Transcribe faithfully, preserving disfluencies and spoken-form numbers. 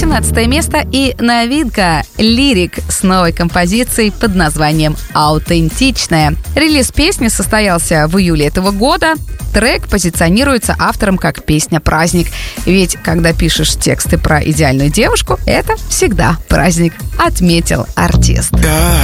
восемнадцатое место и новинка «Лирик» с новой композицией под названием «Аутентичная». Релиз песни состоялся в июле этого года. Трек позиционируется автором как песня-праздник. Ведь, когда пишешь тексты про идеальную девушку, это всегда праздник, отметил артист.